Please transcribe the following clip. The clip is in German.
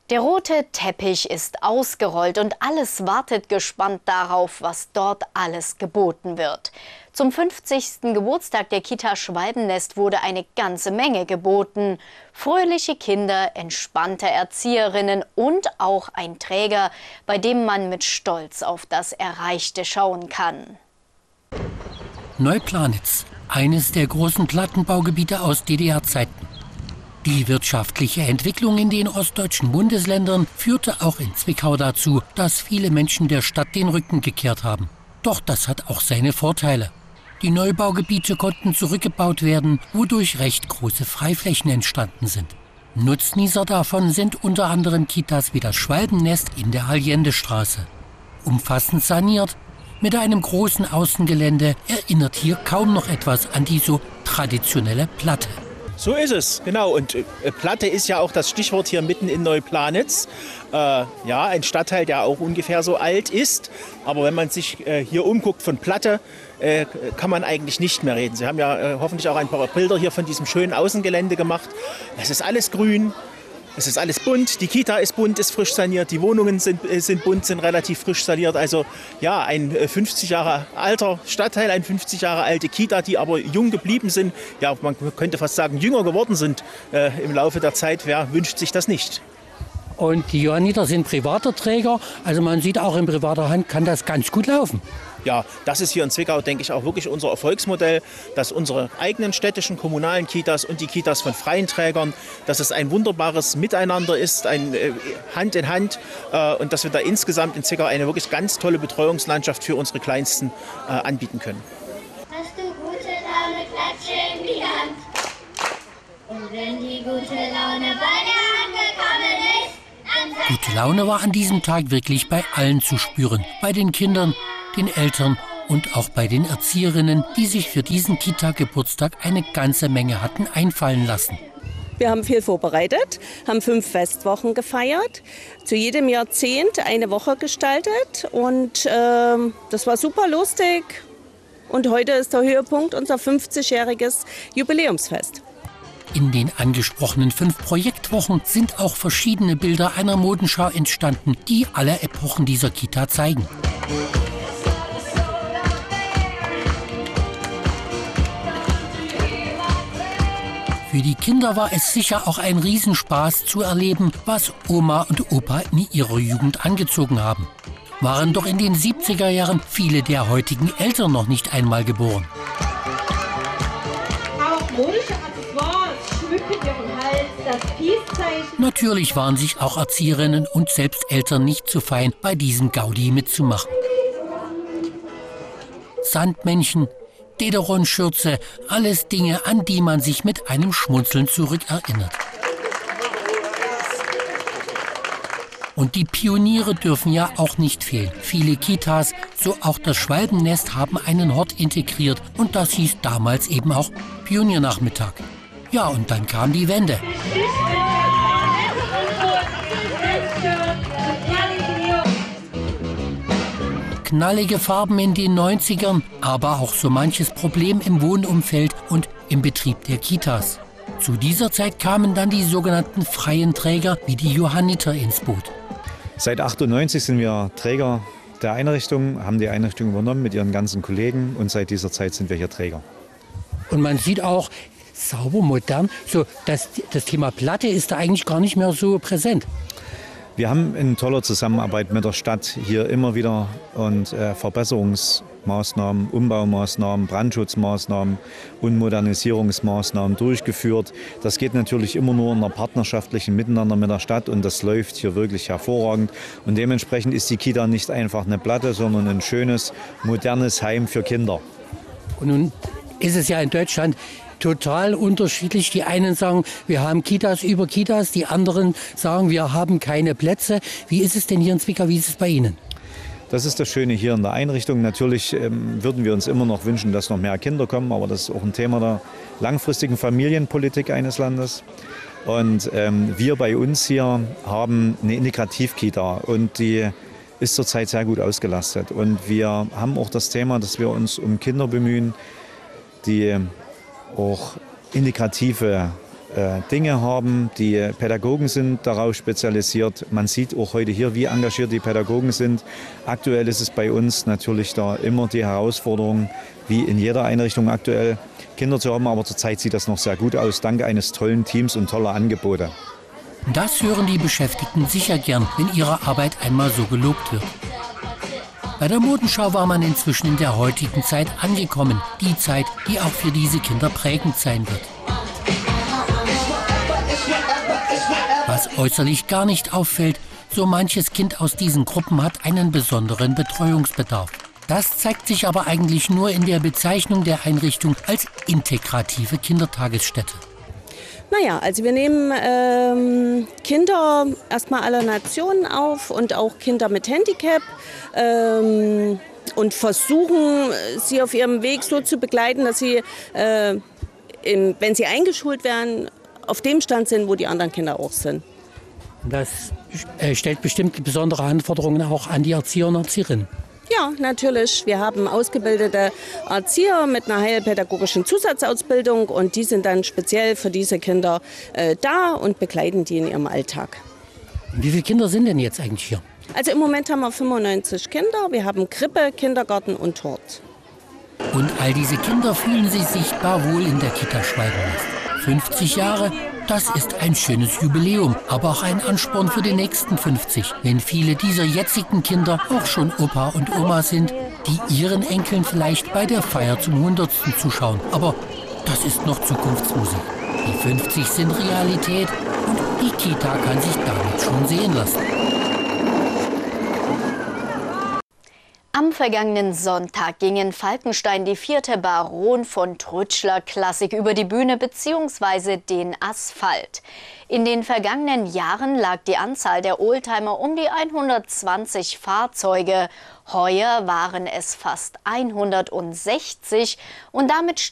Der rote Teppich ist ausgerollt und alles wartet gespannt darauf, was dort alles geboten wird. Zum 50. Geburtstag der Kita Schwalbennest wurde eine ganze Menge geboten. Fröhliche Kinder, entspannte Erzieherinnen und auch ein Träger, bei dem man mit Stolz auf das Erreichte schauen kann. Neuplanitz, eines der großen Plattenbaugebiete aus DDR-Zeiten. Die wirtschaftliche Entwicklung in den ostdeutschen Bundesländern führte auch in Zwickau dazu, dass viele Menschen der Stadt den Rücken gekehrt haben. Doch das hat auch seine Vorteile. Die Neubaugebiete konnten zurückgebaut werden, wodurch recht große Freiflächen entstanden sind. Nutznießer davon sind unter anderem Kitas wie das Schwalbennest in der Allendestraße. Umfassend saniert, mit einem großen Außengelände erinnert hier kaum noch etwas an die so traditionelle Platte. So ist es, genau. Und Platte ist ja auch das Stichwort hier mitten in Neuplanitz. Ja, ein Stadtteil, der auch ungefähr so alt ist. Aber wenn man sich hier umguckt von Platte, kann man eigentlich nicht mehr reden. Sie haben ja hoffentlich auch ein paar Bilder hier von diesem schönen Außengelände gemacht. Es ist alles grün. Es ist alles bunt, die Kita ist bunt, ist frisch saniert, die Wohnungen sind bunt, sind relativ frisch saniert. Also ja, ein 50 Jahre alter Stadtteil, eine 50 Jahre alte Kita, die aber jung geblieben sind. Ja, man könnte fast sagen, jünger geworden sind im Laufe der Zeit. Wer wünscht sich das nicht? Und die Johanniter sind privater Träger, also man sieht auch in privater Hand kann das ganz gut laufen. Ja, das ist hier in Zwickau, denke ich, auch wirklich unser Erfolgsmodell, dass unsere eigenen städtischen, kommunalen Kitas und die Kitas von freien Trägern, dass es ein wunderbares Miteinander ist, ein Hand in Hand und dass wir da insgesamt in Zwickau eine wirklich ganz tolle Betreuungslandschaft für unsere Kleinsten anbieten können. Hast du gute Laune, klatsche in die Hand. Und wenn die gute Laune bei dir angekommen ist, dann Gute Laune war an diesem Tag wirklich bei allen zu spüren, bei den Kindern, den Eltern und auch bei den Erzieherinnen, die sich für diesen Kita-Geburtstag eine ganze Menge hatten einfallen lassen. Wir haben viel vorbereitet, haben 5 Festwochen gefeiert, zu jedem Jahrzehnt eine Woche gestaltet und das war super lustig. Und heute ist der Höhepunkt unser 50-jähriges Jubiläumsfest. In den angesprochenen 5 Projektwochen sind auch verschiedene Bilder einer Modenschau entstanden, die alle Epochen dieser Kita zeigen. Für die Kinder war es sicher auch ein Riesenspaß zu erleben, was Oma und Opa in ihrer Jugend angezogen haben. Waren doch in den 70er Jahren viele der heutigen Eltern noch nicht einmal geboren. Auch modische Accessoires schmücken ihren Hals, das Peace-Zeichen. Natürlich waren sich auch Erzieherinnen und selbst Eltern nicht zu fein, bei diesem Gaudi mitzumachen. Sandmännchen, Dederon-Schürze, alles Dinge, an die man sich mit einem Schmunzeln zurückerinnert. Und die Pioniere dürfen ja auch nicht fehlen. Viele Kitas, so auch das Schwalbennest, haben einen Hort integriert und das hieß damals eben auch Pioniernachmittag. Ja, und dann kam die Wende. Knallige Farben in den 90ern, aber auch so manches Problem im Wohnumfeld und im Betrieb der Kitas. Zu dieser Zeit kamen dann die sogenannten freien Träger wie die Johanniter ins Boot. Seit 1998 sind wir Träger der Einrichtung, haben die Einrichtung übernommen mit ihren ganzen Kollegen und seit dieser Zeit sind wir hier Träger. Und man sieht auch, sauber, modern, so das Thema Platte ist da eigentlich gar nicht mehr so präsent. Wir haben in toller Zusammenarbeit mit der Stadt hier immer wieder und Verbesserungsmaßnahmen, Umbaumaßnahmen, Brandschutzmaßnahmen und Modernisierungsmaßnahmen durchgeführt. Das geht natürlich immer nur in einer partnerschaftlichen Miteinander mit der Stadt und das läuft hier wirklich hervorragend. Und dementsprechend ist die Kita nicht einfach eine Platte, sondern ein schönes, modernes Heim für Kinder. Und nun ist es ja in Deutschland total unterschiedlich. Die einen sagen, wir haben Kitas über Kitas, die anderen sagen, wir haben keine Plätze. Wie ist es denn hier in Zwickau, wie ist es bei Ihnen? Das ist das Schöne hier in der Einrichtung. Natürlich würden wir uns immer noch wünschen, dass noch mehr Kinder kommen, aber das ist auch ein Thema der langfristigen Familienpolitik eines Landes. Und wir bei uns hier haben eine Integrativ-Kita und die ist zurzeit sehr gut ausgelastet. Und wir haben auch das Thema, dass wir uns um Kinder bemühen, die auch integrative Dinge haben. Die Pädagogen sind darauf spezialisiert. Man sieht auch heute hier, wie engagiert die Pädagogen sind. Aktuell ist es bei uns natürlich da immer die Herausforderung, wie in jeder Einrichtung aktuell, Kinder zu haben. Aber zurzeit sieht das noch sehr gut aus, dank eines tollen Teams und toller Angebote. Das hören die Beschäftigten sicher gern, wenn ihre Arbeit einmal so gelobt wird. Bei der Modenschau war man inzwischen in der heutigen Zeit angekommen. Die Zeit, die auch für diese Kinder prägend sein wird. Was äußerlich gar nicht auffällt, so manches Kind aus diesen Gruppen hat einen besonderen Betreuungsbedarf. Das zeigt sich aber eigentlich nur in der Bezeichnung der Einrichtung als integrative Kindertagesstätte. Naja, also wir nehmen Kinder erstmal aller Nationen auf und auch Kinder mit Handicap und versuchen, sie auf ihrem Weg so zu begleiten, dass sie, wenn sie eingeschult werden, auf dem Stand sind, wo die anderen Kinder auch sind. Das stellt bestimmt besondere Anforderungen auch an die Erzieher und Erzieherinnen. Ja, natürlich. Wir haben ausgebildete Erzieher mit einer heilpädagogischen Zusatzausbildung und die sind dann speziell für diese Kinder da und begleiten die in ihrem Alltag. Wie viele Kinder sind denn jetzt eigentlich hier? Also im Moment haben wir 95 Kinder. Wir haben Krippe, Kindergarten und Hort. Und all diese Kinder fühlen sich sichtbar wohl in der Kita Schwalbennest. 50 Jahre, das ist ein schönes Jubiläum, aber auch ein Ansporn für die nächsten 50, wenn viele dieser jetzigen Kinder auch schon Opa und Oma sind, die ihren Enkeln vielleicht bei der Feier zum 100. zuschauen. Aber das ist noch Zukunftsmusik. Die 50 sind Realität und die Kita kann sich damit schon sehen lassen. Am vergangenen Sonntag ging in Falkenstein die 4. Baron von Trütschler Klassik über die Bühne bzw. den Asphalt. In den vergangenen Jahren lag die Anzahl der Oldtimer um die 120 Fahrzeuge. Heuer waren es fast 160 und damit